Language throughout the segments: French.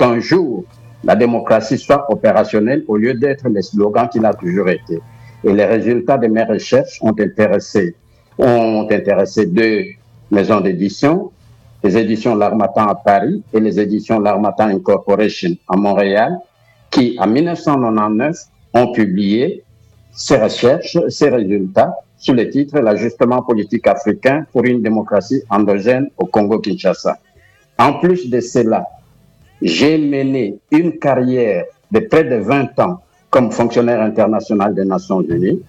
qu'un jour, la démocratie soit opérationnelle au lieu d'être le slogan qu'il a toujours été. Et les résultats de mes recherches ont intéressé deux maisons d'édition, les éditions L'Harmattan à Paris et les éditions L'Harmattan Incorporation à Montréal, qui, en 1999, ont publié ces recherches, ces résultats, sous le titre « L'ajustement politique africain pour une démocratie endogène au Congo-Kinshasa ». En plus de cela, j'ai mené une carrière de près de 20 ans comme fonctionnaire international des Nations Unies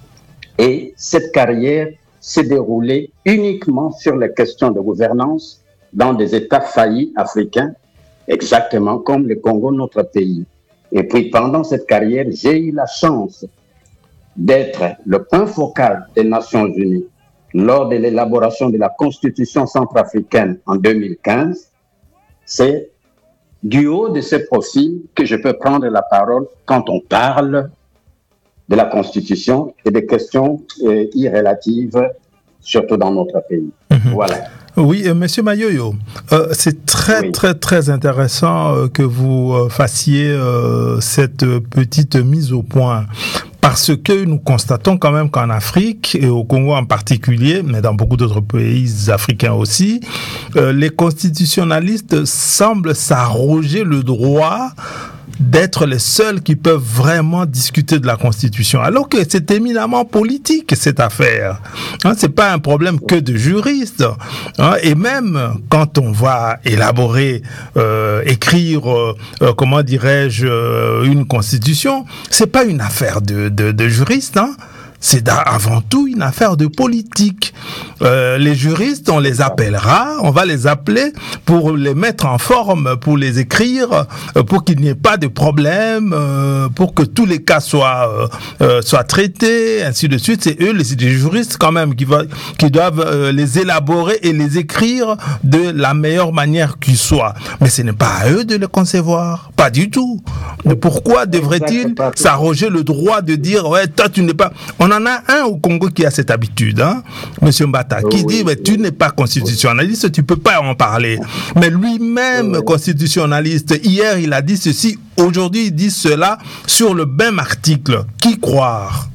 et cette carrière s'est déroulée uniquement sur les questions de gouvernance dans des États faillis africains, exactement comme le Congo, notre pays. Et puis pendant cette carrière, j'ai eu la chance d'être le point focal des Nations Unies lors de l'élaboration de la Constitution centrafricaine en 2015. C'est du haut de ce profil que je peux prendre la parole quand on parle de la Constitution et des questions irrélatives, surtout dans notre pays. Voilà. Oui, Monsieur Mayoyo, c'est très intéressant que vous fassiez cette petite mise au point. Parce que nous constatons quand même qu'en Afrique, et au Congo en particulier, mais dans beaucoup d'autres pays africains aussi, les constitutionnalistes semblent s'arroger le droit d'être les seuls qui peuvent vraiment discuter de la Constitution, alors que c'est éminemment politique cette affaire. C'est pas un problème que de juristes. Et même quand on va élaborer, écrire, comment dirais-je, une Constitution, c'est pas une affaire de juristes. C'est avant tout une affaire de politique. Les juristes, on les appellera, on va les appeler pour les mettre en forme, pour les écrire, pour qu'il n'y ait pas de problème, pour que tous les cas soient traités, ainsi de suite. C'est eux, les juristes quand même, qui doivent les élaborer et les écrire de la meilleure manière qui soit. Mais ce n'est pas à eux de les concevoir, pas du tout. Mais pourquoi devraient-ils s'arroger le droit de dire, ouais, toi tu n'es pas... On en a un au Congo qui a cette habitude, Monsieur Mbata, qui dit mais tu n'es pas constitutionnaliste, tu peux pas en parler. Mais lui-même constitutionnaliste, hier il a dit ceci, aujourd'hui il dit cela sur le même article. Qui croire?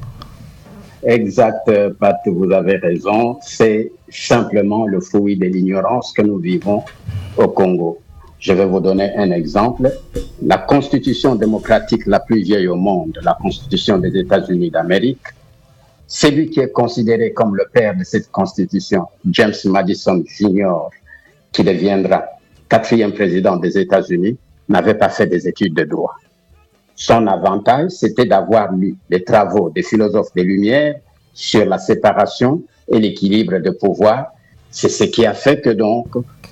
Exact, Pat, vous avez raison. C'est simplement le fruit de l'ignorance que nous vivons au Congo. Je vais vous donner un exemple. La constitution démocratique la plus vieille au monde, la constitution des États-Unis d'Amérique, celui qui est considéré comme le père de cette constitution, James Madison Jr., qui deviendra 4e président des États-Unis, n'avait pas fait des études de droit. Son avantage, c'était d'avoir lu les travaux des philosophes des Lumières sur la séparation et l'équilibre de pouvoir. C'est ce qui a fait que donc,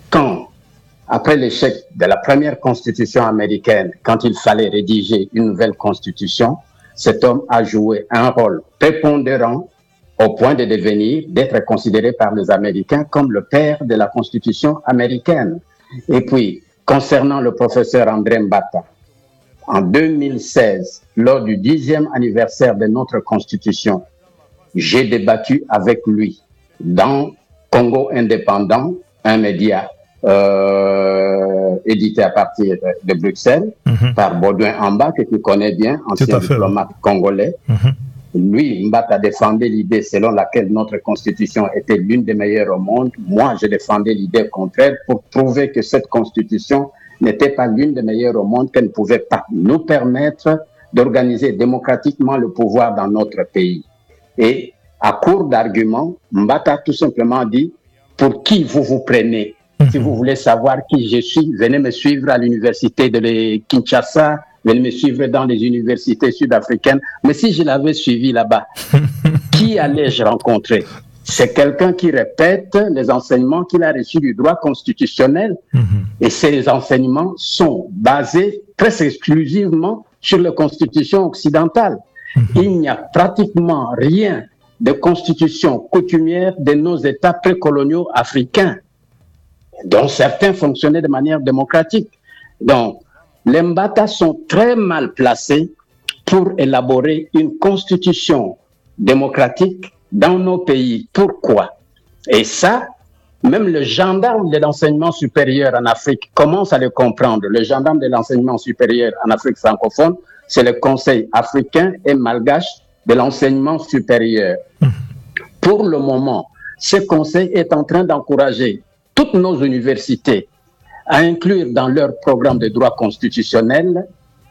après l'échec de la première constitution américaine, quand il fallait rédiger une nouvelle constitution, cet homme a joué un rôle prépondérant au point de d'être considéré par les Américains comme le père de la Constitution américaine. Et puis, concernant le professeur André Mbata, en 2016, lors du 10e anniversaire de notre Constitution, j'ai débattu avec lui dans Congo Indépendant, un média édité à partir de Bruxelles par Baudouin Amba, que tu connais bien, ancien diplomate congolais. Lui, Mbata défendait l'idée selon laquelle notre constitution était l'une des meilleures au monde. Moi, je défendais l'idée contraire pour prouver que cette constitution n'était pas l'une des meilleures au monde, qu'elle ne pouvait pas nous permettre d'organiser démocratiquement le pouvoir dans notre pays. Et à court d'arguments, Mbata a tout simplement dit, pour qui vous vous prenez? Si vous voulez savoir qui je suis, venez me suivre à l'université de Kinshasa, venez me suivre dans les universités sud-africaines. Mais si je l'avais suivi là-bas, qui allais-je rencontrer? C'est quelqu'un qui répète les enseignements qu'il a reçus du droit constitutionnel. Et ces enseignements sont basés presque exclusivement sur la constitution occidentale. Il n'y a pratiquement rien de constitution coutumière de nos États précoloniaux africains, dont certains fonctionnaient de manière démocratique. Donc, les Mbata sont très mal placés pour élaborer une constitution démocratique dans nos pays. Pourquoi? Et ça, Même le gendarme de l'enseignement supérieur en Afrique commence à le comprendre. Le gendarme de l'enseignement supérieur en Afrique francophone, c'est le Conseil africain et malgache de l'enseignement supérieur. Pour le moment, ce conseil est en train d'encourager toutes nos universités à inclure dans leur programme de droit constitutionnel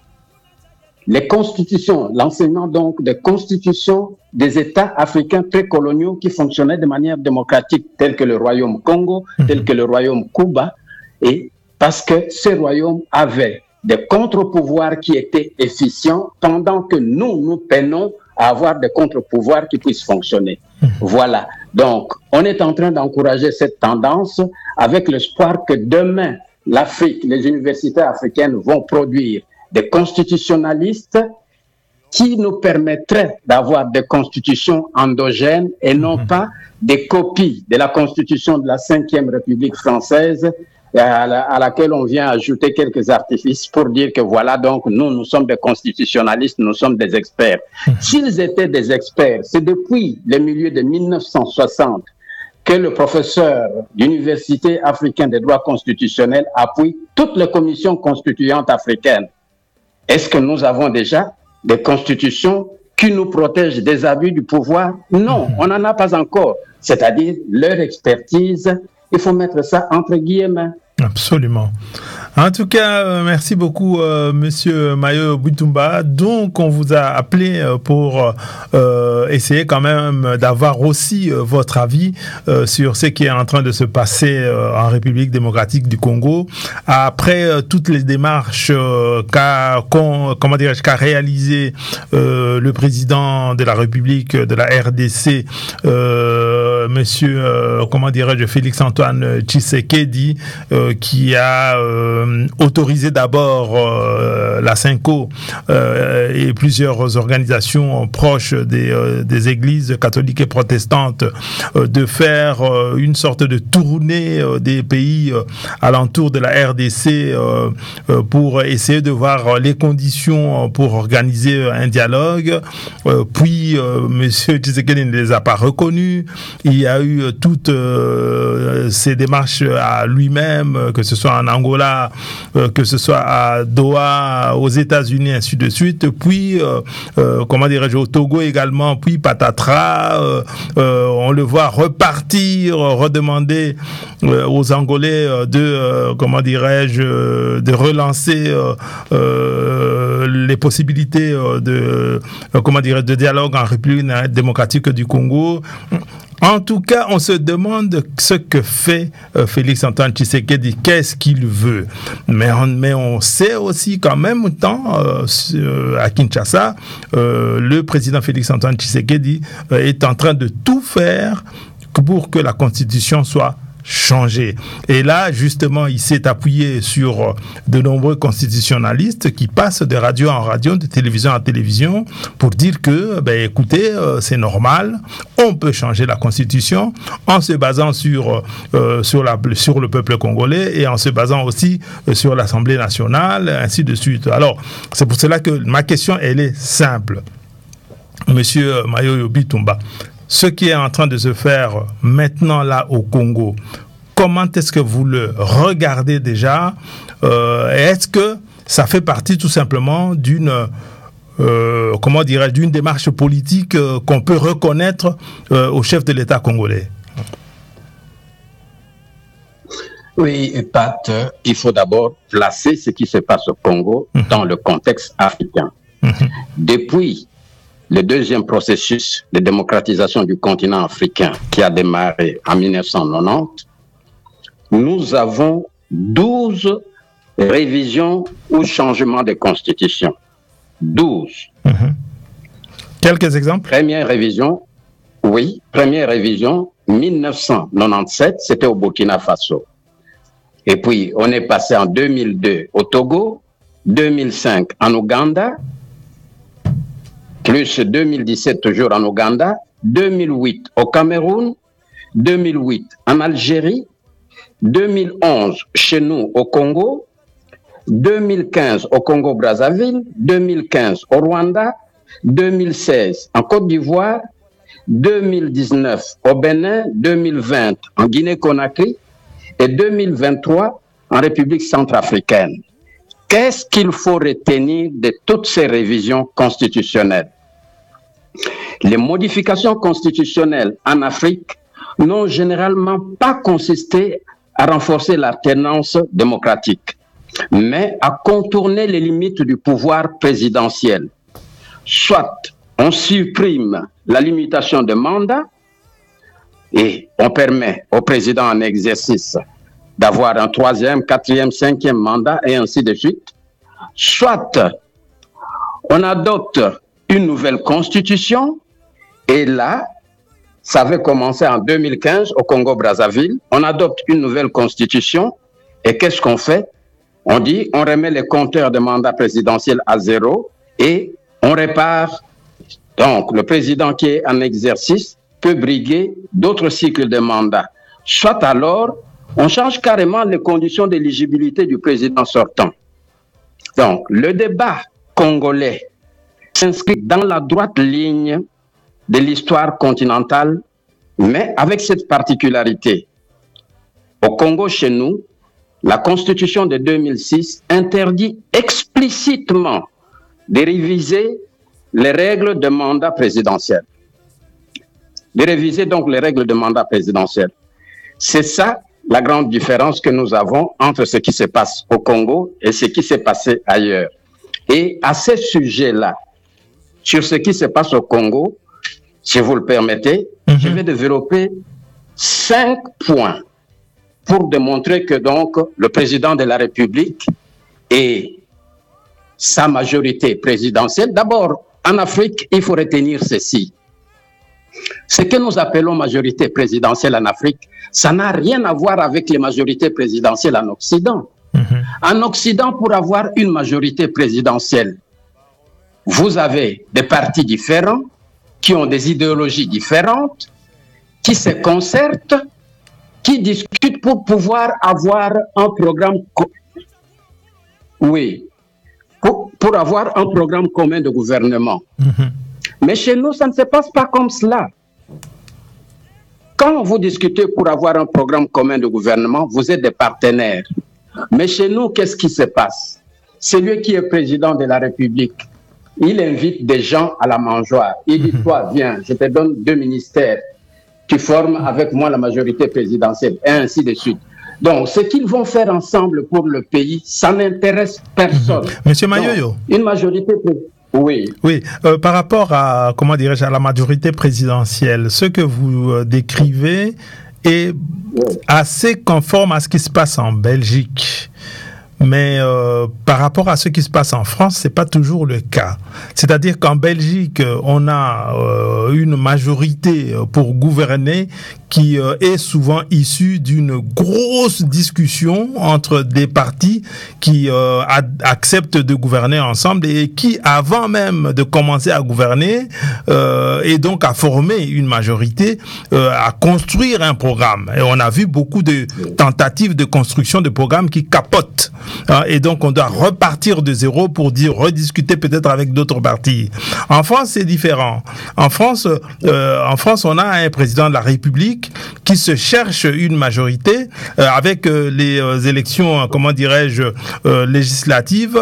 les constitutions, l'enseignement donc des constitutions des États africains précoloniaux qui fonctionnaient de manière démocratique, tels que le royaume Congo, tel que le royaume Cuba, et parce que ces royaumes avaient des contre-pouvoirs qui étaient efficients, pendant que nous peinons à avoir des contre-pouvoirs qui puissent fonctionner. Voilà. Donc, on est en train d'encourager cette tendance avec l'espoir que demain, l'Afrique, les universités africaines vont produire des constitutionnalistes qui nous permettraient d'avoir des constitutions endogènes et non pas des copies de la constitution de la 5e République française à laquelle on vient ajouter quelques artifices pour dire que voilà, donc nous sommes des constitutionnalistes, nous sommes des experts. S'ils étaient des experts, c'est depuis le milieu de 1960 que le professeur d'Université africaine des droits constitutionnels appuie toutes les commissions constituantes africaines. Est-ce que nous avons déjà des constitutions qui nous protègent des abus du pouvoir? Non, on n'en a pas encore. C'est-à-dire leur expertise, il faut mettre ça entre guillemets. Absolument. En tout cas, merci beaucoup, Monsieur Mayoyo Bouitoumba. Donc, on vous a appelé pour essayer quand même d'avoir aussi votre avis sur ce qui est en train de se passer en République démocratique du Congo après toutes les démarches qu'a réalisé le président de la République de la RDC, Monsieur Félix-Antoine Tshisekedi, qui a autorisé d'abord la CENCO et plusieurs organisations proches des églises catholiques et protestantes de faire une sorte de tournée des pays alentours de la RDC pour essayer de voir les conditions pour organiser un dialogue. Puis Monsieur Tshisekedi ne les a pas reconnus. Il y a eu toutes ces démarches à lui-même, que ce soit en Angola, que ce soit à Doha, aux États-Unis, ainsi de suite. Puis, au Togo également, puis patatras, on le voit repartir, redemander aux Angolais de relancer les possibilités de dialogue en République démocratique du Congo. En tout cas, on se demande ce que fait Félix-Antoine Tshisekedi, qu'est-ce qu'il veut. Mais on sait aussi qu'en même temps, à Kinshasa, le président Félix-Antoine Tshisekedi est en train de tout faire pour que la Constitution soit changée. Et là, justement, il s'est appuyé sur de nombreux constitutionnalistes qui passent de radio en radio, de télévision en télévision, pour dire que, écoutez, c'est normal, on peut changer la Constitution en se basant sur le peuple congolais et en se basant aussi sur l'Assemblée nationale, ainsi de suite. Alors, c'est pour cela que ma question, elle est simple. Monsieur Mayoyo Bouitoumba, ce qui est en train de se faire maintenant là au Congo, comment est-ce que vous le regardez déjà? Est-ce que ça fait partie tout simplement d'une démarche politique qu'on peut reconnaître au chef de l'État congolais? Oui, Pat, il faut d'abord placer ce qui se passe au Congo dans le contexte africain. Depuis le deuxième processus de démocratisation du continent africain qui a démarré en 1990, nous avons 12 révisions ou changements de constitution. 12. Quelques exemples? Première révision, 1997, c'était au Burkina Faso. Et puis, on est passé en 2002 au Togo, 2005 en Ouganda, plus 2017 toujours en Ouganda, 2008 au Cameroun, 2008 en Algérie, 2011 chez nous au Congo, 2015 au Congo-Brazzaville, 2015 au Rwanda, 2016 en Côte d'Ivoire, 2019 au Bénin, 2020 en Guinée-Conakry et 2023 en République centrafricaine. Qu'est-ce qu'il faut retenir de toutes ces révisions constitutionnelles? Les modifications constitutionnelles en Afrique n'ont généralement pas consisté à renforcer l'alternance démocratique, mais à contourner les limites du pouvoir présidentiel. Soit on supprime la limitation de mandat et on permet au président en exercice d'avoir un 3e, 4e, 5e mandat et ainsi de suite. Soit on adopte une nouvelle constitution et là, ça avait commencé en 2015 au Congo-Brazzaville. On adopte une nouvelle constitution et qu'est-ce qu'on fait? On dit, on remet les compteurs de mandat présidentiel à 0 et on répare. Donc, le président qui est en exercice peut briguer d'autres cycles de mandat. Soit alors, on change carrément les conditions d'éligibilité du président sortant. Donc, le débat congolais s'inscrit dans la droite ligne de l'histoire continentale, mais avec cette particularité. Au Congo, chez nous, la Constitution de 2006 interdit explicitement de réviser les règles de mandat présidentiel. De réviser donc les règles de mandat présidentiel. C'est ça la grande différence que nous avons entre ce qui se passe au Congo et ce qui s'est passé ailleurs. Et à ce sujet-là, sur ce qui se passe au Congo, si vous le permettez, je vais développer 5 points pour démontrer que donc le président de la République et sa majorité présidentielle, d'abord en Afrique, il faut retenir ceci. Ce que nous appelons majorité présidentielle en Afrique, ça n'a rien à voir avec les majorités présidentielles en Occident. En Occident, pour avoir une majorité présidentielle, vous avez des partis différents, qui ont des idéologies différentes, qui se concertent, qui discutent pour pouvoir avoir un programme, pour avoir un programme commun de gouvernement. Mais chez nous, ça ne se passe pas comme cela. Quand vous discutez pour avoir un programme commun de gouvernement, vous êtes des partenaires. Mais chez nous, qu'est-ce qui se passe? Celui qui est président de la République, il invite des gens à la mangeoire. Il dit, toi, viens, je te donne 2 ministères. Tu formes avec moi la majorité présidentielle, et ainsi de suite. Donc, ce qu'ils vont faire ensemble pour le pays, ça n'intéresse personne. Monsieur Mayoyo. Donc, une majorité... Oui. Oui, par rapport à, comment dirais-je, à la majorité présidentielle, ce que vous décrivez est assez conforme à ce qui se passe en Belgique. Mais par rapport à ce qui se passe en France, c'est pas toujours le cas. C'est-à-dire qu'en Belgique, on a une majorité pour gouverner qui est souvent issue d'une grosse discussion entre des partis qui acceptent de gouverner ensemble et qui, avant même de commencer à gouverner, et donc à former une majorité, à construire un programme. Et on a vu beaucoup de tentatives de construction de programmes qui capotent. Et donc, on doit repartir de zéro pour rediscuter peut-être avec d'autres partis. En France, c'est différent. En France, on a un président de la République qui se cherche une majorité avec les élections, comment dirais-je, législatives.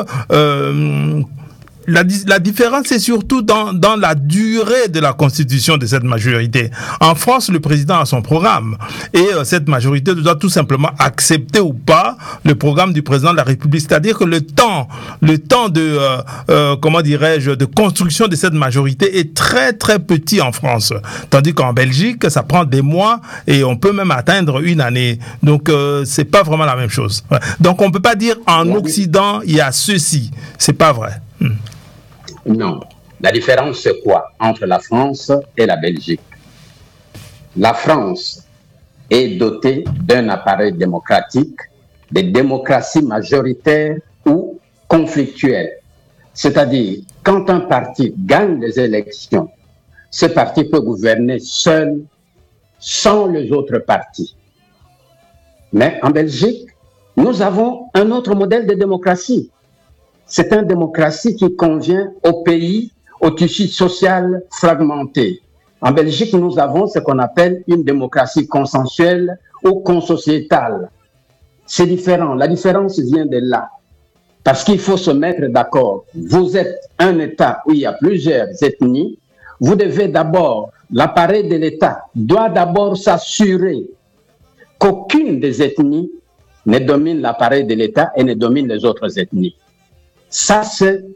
La différence, c'est surtout dans la durée de la constitution de cette majorité. En France, le président a son programme et cette majorité doit tout simplement accepter ou pas le programme du président de la République. C'est-à-dire que le temps de, comment dirais-je, de construction de cette majorité est très très petit en France. Tandis qu'en Belgique, ça prend des mois et on peut même atteindre une année. Donc, c'est pas vraiment la même chose. Donc, on peut pas dire en Occident, il y a ceci. C'est pas vrai. Non. La différence, c'est quoi entre la France et la Belgique? La France est dotée d'un appareil démocratique, de démocratie majoritaire ou conflictuelle. C'est-à-dire, quand un parti gagne les élections, ce parti peut gouverner seul, sans les autres partis. Mais en Belgique, nous avons un autre modèle de démocratie. C'est une démocratie qui convient au pays, au tissu social fragmenté. En Belgique, nous avons ce qu'on appelle une démocratie consensuelle ou consociétale. C'est différent. La différence vient de là. Parce qu'il faut se mettre d'accord. Vous êtes un État où il y a plusieurs ethnies. Vous devez d'abord, l'appareil de l'État doit d'abord s'assurer qu'aucune des ethnies ne domine l'appareil de l'État et ne domine les autres ethnies. Ça, c'est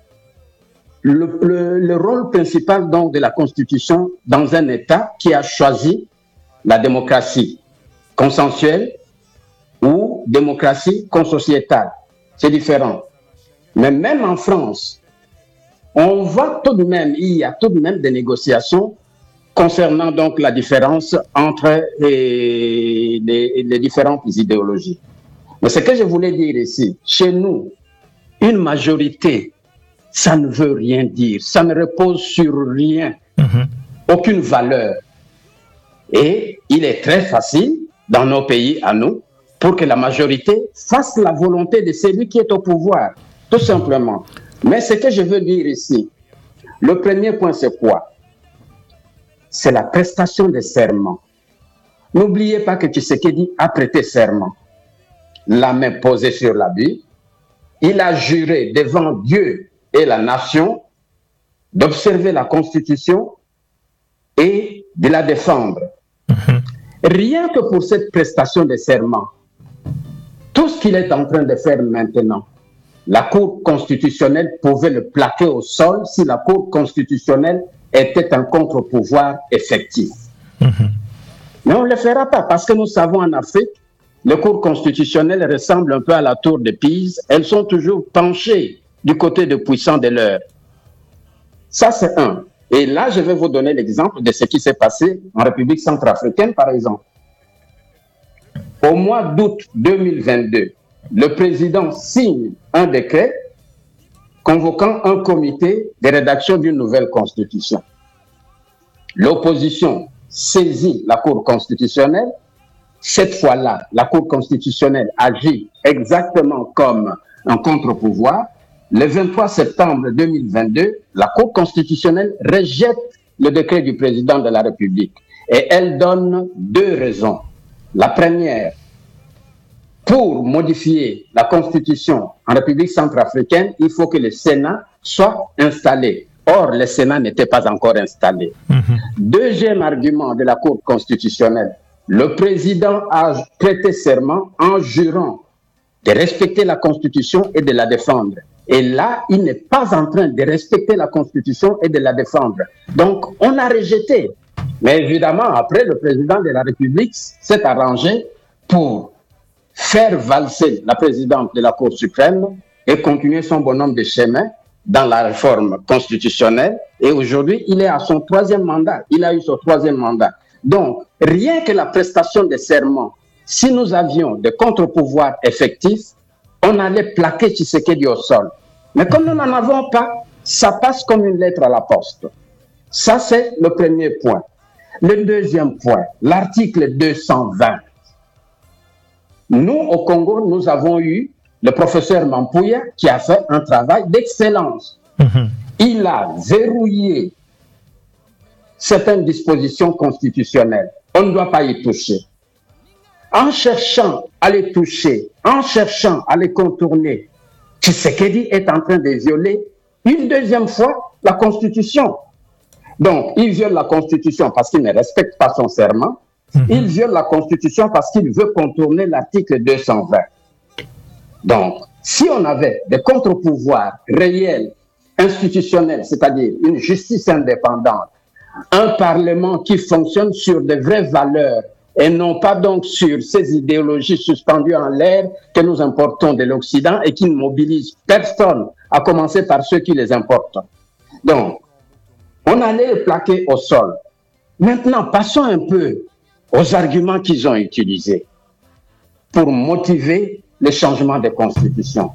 le rôle principal donc de la Constitution dans un État qui a choisi la démocratie consensuelle ou démocratie consociétale. C'est différent. Mais même en France, on voit tout de même, il y a tout de même des négociations concernant donc la différence entre les différentes idéologies. Mais ce que je voulais dire ici, chez nous, une majorité, ça ne veut rien dire, ça ne repose sur rien, aucune valeur. Et il est très facile, dans nos pays à nous, pour que la majorité fasse la volonté de celui qui est au pouvoir, tout simplement. Mais ce que je veux dire ici, le premier point, c'est quoi? C'est la prestation de serment. N'oubliez pas que Tshisekedi a prêté serment, la main posée sur la Bible. Il a juré devant Dieu et la nation d'observer la Constitution et de la défendre. Rien que pour cette prestation de serment, tout ce qu'il est en train de faire maintenant, la Cour constitutionnelle pouvait le plaquer au sol si la Cour constitutionnelle était un contre-pouvoir effectif. Mais on ne le fera pas parce que nous savons en Afrique, les cours constitutionnelles ressemblent un peu à la tour de Pise. Elles sont toujours penchées du côté des puissants de l'heure. Ça, c'est un. Et là, je vais vous donner l'exemple de ce qui s'est passé en République centrafricaine, par exemple. Au mois d'août 2022, le président signe un décret convoquant un comité de rédaction d'une nouvelle constitution. L'opposition saisit la Cour constitutionnelle. Cette fois-là, la Cour constitutionnelle agit exactement comme un contre-pouvoir. Le 23 septembre 2022, la Cour constitutionnelle rejette le décret du président de la République. Et elle donne deux raisons. La première, pour modifier la Constitution en République centrafricaine, il faut que le Sénat soit installé. Or, le Sénat n'était pas encore installé. Deuxième argument de la Cour constitutionnelle, le président a prêté serment en jurant de respecter la Constitution et de la défendre. Et là, il n'est pas en train de respecter la Constitution et de la défendre. Donc, on a rejeté. Mais évidemment, après, le président de la République s'est arrangé pour faire valser la présidente de la Cour suprême et continuer son bonhomme de chemin dans la réforme constitutionnelle. Et aujourd'hui, il est à son troisième mandat. Il a eu son troisième mandat. Donc, rien que la prestation de serment, si nous avions des contre-pouvoirs effectifs, on allait plaquer Tshisekedi au sol. Mais comme nous n'en avons pas, ça passe comme une lettre à la poste. Ça, c'est le premier point. Le deuxième point, l'article 220. Nous, au Congo, nous avons eu le professeur Mampouya qui a fait un travail d'excellence. Il a verrouillé certaines dispositions constitutionnelles. On ne doit pas y toucher. En cherchant à les toucher, en cherchant à les contourner, Tshisekedi est en train de violer une deuxième fois la Constitution. Donc, il viole la Constitution parce qu'il ne respecte pas son serment. Il viole la Constitution parce qu'il veut contourner l'article 220. Donc, si on avait des contre-pouvoirs réels, institutionnels, c'est-à-dire une justice indépendante, un Parlement qui fonctionne sur de vraies valeurs et non pas donc sur ces idéologies suspendues en l'air que nous importons de l'Occident et qui ne mobilisent personne, à commencer par ceux qui les importent. Donc, on allait le plaquer au sol. Maintenant, passons un peu aux arguments qu'ils ont utilisés pour motiver le changement de constitution.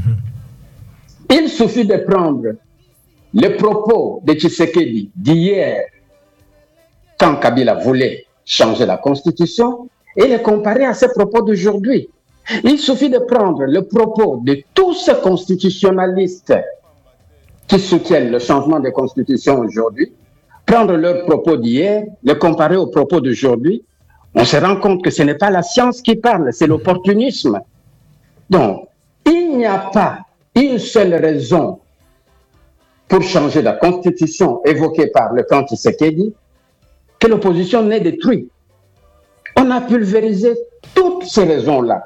Il suffit de prendre les propos de Tshisekedi d'hier, quand Kabila voulait changer la constitution, et les comparer à ses propos d'aujourd'hui. Il suffit de prendre le propos de tous ces constitutionnalistes qui soutiennent le changement de constitution aujourd'hui prendre leurs propos d'hier, les comparer aux propos d'aujourd'hui, on se rend compte que ce n'est pas la science qui parle, c'est l'opportunisme. Donc, il n'y a pas une seule raison pour changer la constitution évoquée par le camp Tshisekedi que l'opposition n'ait détruit. On a pulvérisé toutes ces raisons-là.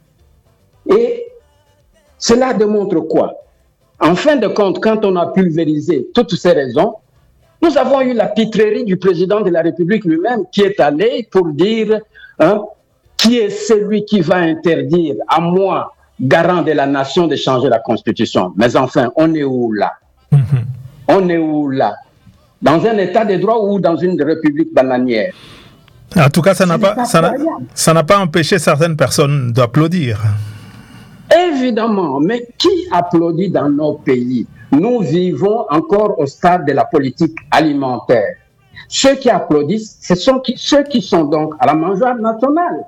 Et cela démontre quoi? En fin de compte, quand on a pulvérisé toutes ces raisons, nous avons eu la pitrerie du président de la République lui-même qui est allé pour dire qui est celui qui va interdire à moi, garant de la nation, de changer la constitution. Mais enfin, on est où là? On est où là? Dans un état de droit ou dans une république bananière? En tout cas, ça n'a pas empêché certaines personnes d'applaudir. Évidemment, mais qui applaudit dans nos pays? Nous vivons encore au stade de la politique alimentaire. Ceux qui applaudissent, ce sont ceux qui sont donc à la mangeoire nationale.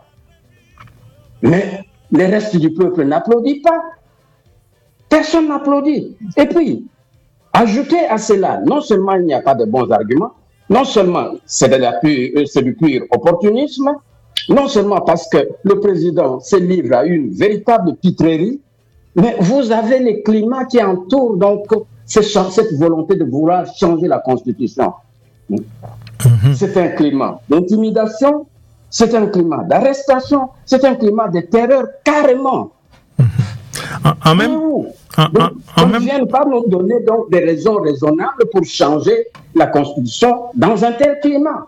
Mais le reste du peuple n'applaudit pas. Personne n'applaudit. Et puis, ajoutez à cela, non seulement il n'y a pas de bons arguments, non seulement c'est du pur opportunisme, non seulement parce que le président se livre à une véritable pitrerie, mais vous avez les climats qui entourent donc cette volonté de vouloir changer la Constitution. C'est un climat d'intimidation, c'est un climat d'arrestation, c'est un climat de terreur carrément. On ne vient pas nous donner donc des raisons raisonnables pour changer la Constitution dans un tel climat.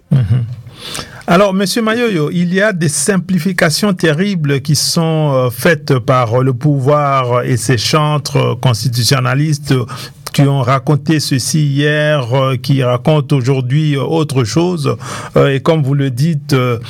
Alors, M. Mayoyo, il y a des simplifications terribles qui sont faites par le pouvoir et ses chantres constitutionnalistes qui ont raconté ceci hier, qui racontent aujourd'hui autre chose. Et comme vous le dites,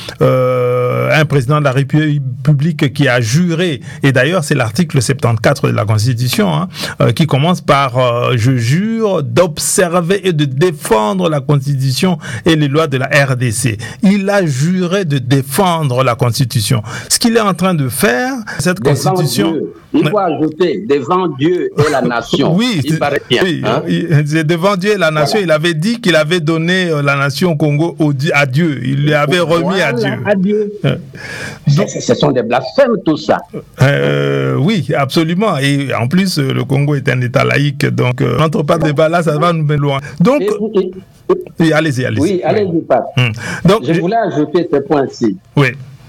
un président de la République qui a juré, et d'ailleurs c'est l'article 74 de la Constitution, qui commence par « Je jure d'observer et de défendre la Constitution et les lois de la RDC ». Il a juré de défendre la Constitution. Ce qu'il est en train de faire, cette Constitution... Il faut ajouter devant Dieu et la nation. Oui, c'est devant Dieu et la nation. Voilà. Il avait dit qu'il avait donné la nation au Congo à Dieu. Il l'avait remis à Dieu. Donc, ce sont des blasphèmes, tout ça. Oui, absolument. Et en plus, le Congo est un État laïque. Donc, n'entre pas de débat là, ça va nous mettre loin. Donc, oui, allez-y. Oui, allez-y, Pape. Donc, je voulais ajouter ce point-ci. Oui.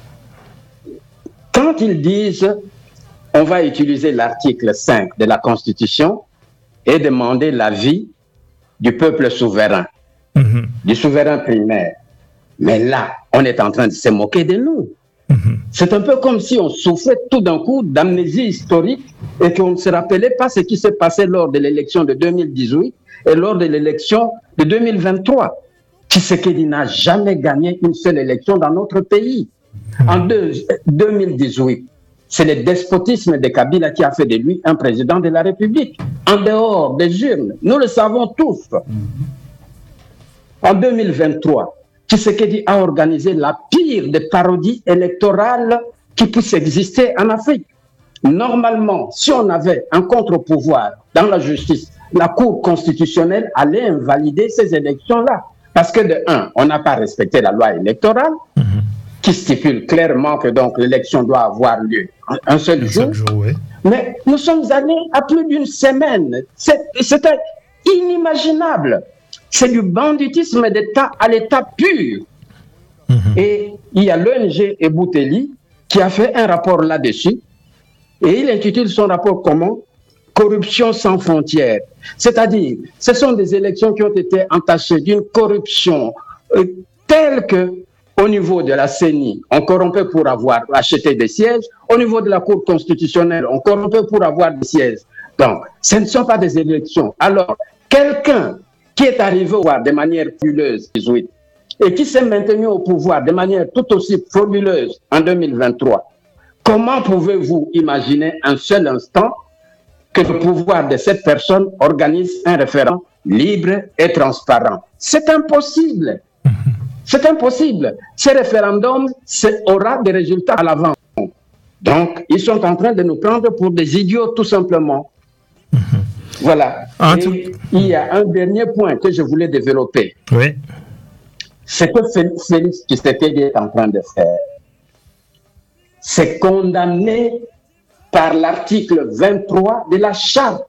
Quand ils disent... on va utiliser l'article 5 de la Constitution et demander l'avis du peuple souverain, du souverain primaire. Mais là, on est en train de se moquer de nous. C'est un peu comme si on souffrait tout d'un coup d'amnésie historique et qu'on ne se rappelait pas ce qui s'est passé lors de l'élection de 2018 et lors de l'élection de 2023. Tshisekedi n'a jamais gagné une seule élection dans notre pays. En 2018, c'est le despotisme de Kabila qui a fait de lui un président de la République, en dehors des urnes. Nous le savons tous. En 2023, Tshisekedi a organisé la pire des parodies électorales qui puisse exister en Afrique. Normalement, si on avait un contre-pouvoir dans la justice, la Cour constitutionnelle allait invalider ces élections-là. Parce que de un, on n'a pas respecté la loi électorale, qui stipule clairement que donc l'élection doit avoir lieu un seul jour. Oui. Mais nous sommes allés à plus d'une semaine. C'était inimaginable. C'est du banditisme d'État à l'État pur. Et il y a l'ONG Ebouteli qui a fait un rapport là-dessus. Et il intitule son rapport comment? Corruption sans frontières. C'est-à-dire, ce sont des élections qui ont été entachées d'une corruption telle que au niveau de la CENI, on corrompait pour avoir acheté des sièges. Au niveau de la Cour constitutionnelle, on corrompait pour avoir des sièges. Donc, ce ne sont pas des élections. Alors, quelqu'un qui est arrivé au pouvoir de manière frauduleuse et qui s'est maintenu au pouvoir de manière tout aussi frauduleuse en 2023, comment pouvez-vous imaginer un seul instant que le pouvoir de cette personne organise un référendum libre et transparent? C'est impossible. C'est impossible. Ce référendum aura des résultats à l'avance. Donc, ils sont en train de nous prendre pour des idiots, tout simplement. Voilà. Et il y a un dernier point que je voulais développer. Oui. Ce que Félix Tshisekedi est en train de faire, c'est condamné par l'article 23 de la Charte